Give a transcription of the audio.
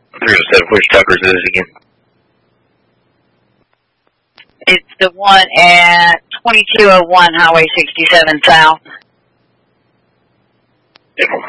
307, which Tucker's is this again? It's the one at 2201 Highway 67 South. Nickel.